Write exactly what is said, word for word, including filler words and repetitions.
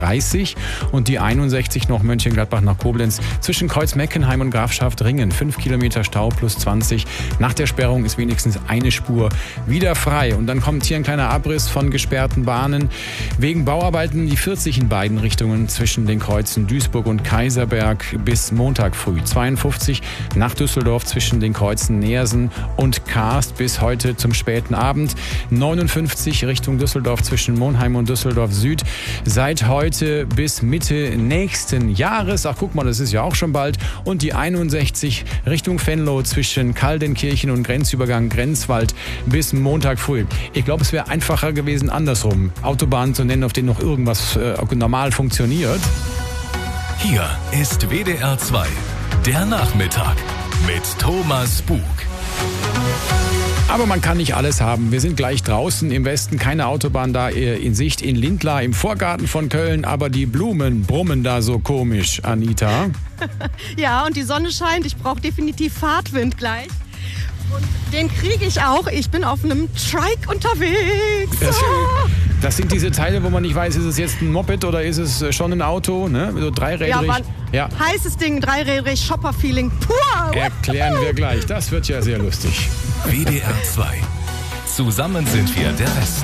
dreißig und die einundsechzig noch Mönchengladbach nach Koblenz zwischen Kreuz-Meckenheim und Grafschaft Ringen. fünf Kilometer Stau plus zwanzig. Nach der Sperrung ist wenigstens eine Spur wieder frei. Und dann kommt hier ein kleiner Abriss von gesperrten Bahnen. Wegen Bauarbeiten die vierzig in beiden Richtungen zwischen den Kreuzen Duisburg und Kaiserberg bis Montag früh. zweiundfünfzig nach Düsseldorf zwischen den Kreuzen Neersen und Karst bis heute zum späten Abend. neunundfünfzig Richtung Düsseldorf zwischen Monheim und Düsseldorf Süd. Seit heute bis Mitte nächsten Jahres. Ach, guck mal, das ist ja auch schon bald. Und die einundsechzig Richtung Venlo zwischen Kaldenkirchen und Grenzübergang Grenzwald bis Montag früh. Ich glaube, es wäre einfacher gewesen, andersrum Autobahnen zu nennen, auf denen noch irgendwas äh, normal funktioniert. Hier ist W D R zwei, der Nachmittag mit Thomas Bug. Aber man kann nicht alles haben. Wir sind gleich draußen im Westen, keine Autobahn da in Sicht in Lindlar im Vorgarten von Köln, aber die Blumen brummen da so komisch, Anita. Ja, und die Sonne scheint. Ich brauche definitiv Fahrtwind gleich. Und den kriege ich auch. Ich bin auf einem Trike unterwegs. Das, das sind diese Teile, wo man nicht weiß, ist es jetzt ein Moped oder ist es schon ein Auto, ne? So dreirädrig. Ja, Mann, ja. Heißes Ding, dreirädrig, Shopper-Feeling pur. Erklären wir gleich. Das wird ja sehr lustig. W D R zwei. Zusammen sind wir der Westen.